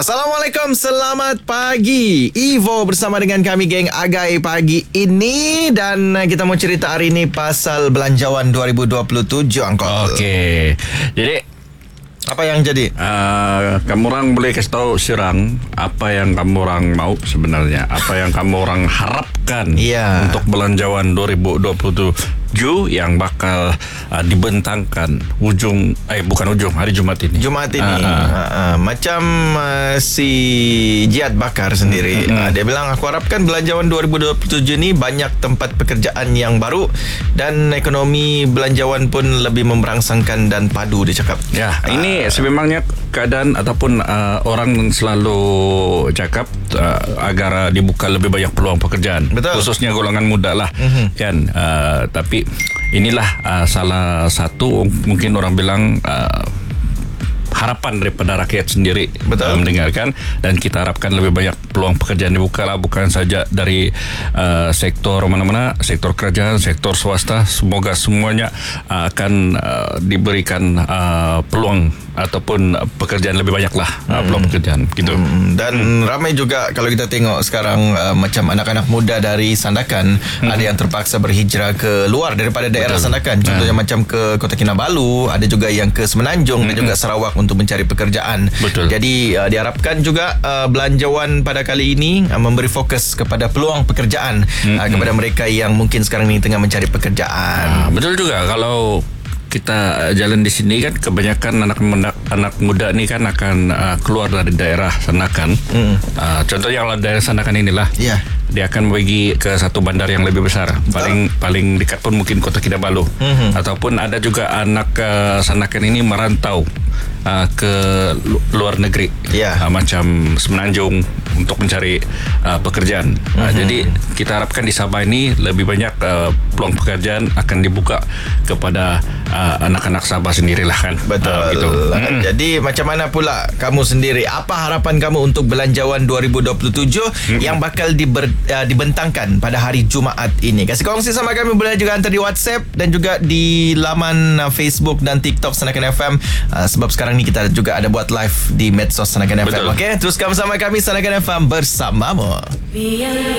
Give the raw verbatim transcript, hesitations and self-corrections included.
Assalamualaikum, selamat pagi. Ivo bersama dengan kami geng Agai pagi ini. Dan kita mau cerita hari ini pasal belanjawan dua ribu dua puluh tujuh, Angkol. Okey. Jadi apa yang jadi? Uh, kamu orang boleh kasih tahu serang apa yang kamu orang mau sebenarnya, apa yang kamu orang harapkan yeah. untuk belanjawan dua ribu dua puluh tujuh yang bakal uh, dibentangkan ujung eh bukan ujung hari Jumaat ini. Jumaat ini. Uh, uh. Uh, uh, macam uh, si Jihad Bakar sendiri. Hmm. Uh, dia bilang aku harapkan belanjawan dua ribu dua puluh tujuh ni banyak tempat pekerjaan yang baru dan ekonomi belanjawan pun lebih memberangsangkan dan padu, dia cakap. Ya, uh, ini sebenarnya keadaan ataupun uh, orang selalu cakap uh, agar uh, dibuka lebih banyak peluang pekerjaan. Betul. Khususnya golongan muda lah. Mm-hmm. Kan uh, tapi inilah uh, salah satu mungkin orang bilang uh, harapan daripada rakyat sendiri. Betul. Uh, mendengarkan, dan kita harapkan lebih banyak peluang pekerjaan dibuka lah, bukan saja dari uh, sektor mana-mana, sektor kerajaan, sektor swasta. Semoga semuanya uh, akan uh, diberikan uh, peluang ataupun pekerjaan lebih banyak lah, hmm. uh, peluang pekerjaan gitu. Hmm. Dan hmm. ramai juga kalau kita tengok sekarang uh, macam anak-anak muda dari Sandakan, hmm. ada yang terpaksa berhijrah ke luar daripada daerah Betul. Sandakan. Contohnya hmm. macam ke Kota Kinabalu, ada juga yang ke Semenanjung hmm. dan juga Sarawak untuk mencari pekerjaan. Betul. Jadi uh, diharapkan juga uh, belanjawan pada kali ini uh, memberi fokus kepada peluang pekerjaan hmm. uh, kepada mereka yang mungkin sekarang ini tengah mencari pekerjaan. Uh, betul juga, kalau kita jalan di sini kan kebanyakan anak muda, anak muda ni kan akan uh, keluar dari daerah Sandakan. Mm. Uh, contohnya kalau daerah Sandakan inilah, yeah. dia akan pergi ke satu bandar yang lebih besar. Paling oh. paling dekat pun mungkin Kota Kinabalu. Mm-hmm. Ataupun ada juga anak uh, Sandakan ini merantau uh, ke lu- luar negeri, yeah. uh, macam Semenanjung untuk mencari uh, pekerjaan. Mm-hmm. Uh, jadi kita harapkan di Sabah ini lebih banyak uh, peluang pekerjaan akan dibuka kepada uh, anak-anak Sabah sendirilah kan. Betul. Uh, gitu. Mm-hmm. Jadi macam mana pula kamu sendiri? Apa harapan kamu untuk belanjawan dua ribu dua puluh tujuh mm-hmm. yang bakal diber, uh, dibentangkan pada hari Jumaat ini? Kasih kongsi sama kami, boleh juga hantar di WhatsApp dan juga di laman uh, Facebook dan TikTok Sandakan F M. Uh, sebab sekarang ni kita juga ada buat live di medsos Sandakan F M. Okey, teruskan bersama kami Sandakan F M bersamamu.